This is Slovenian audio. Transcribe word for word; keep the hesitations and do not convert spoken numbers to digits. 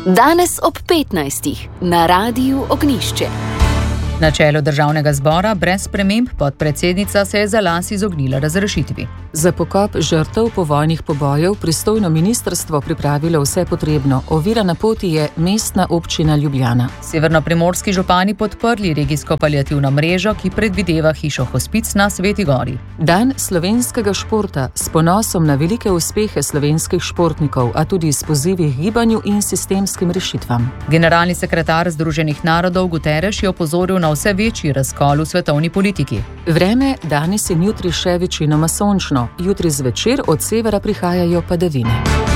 Danes ob petnajstih na Radiu Ognjišče. Na čelu državnega zbora brez sprememb podpredsednica se je za las izognila razrešitvi. Za pokop žrtev povojnih pobojev pristojno ministrstvo pripravilo vse potrebno. Ovira na poti je Mestna občina Ljubljana. Severnoprimorski župani podprli regijsko paliativno mrežo, ki predvideva hišo hospic na Sveti Gori. Dan slovenskega športa s ponosom na velike uspehe slovenskih športnikov, a tudi s pozivi k gibanju in sistemskim rešitvam. Generalni sekretar Združenih narodov Guterres je opozoril na vse večji razkol v svetovni politiki. Vreme danes in jutri še večinoma sončno, jutri zvečer od severa prihajajo padavine.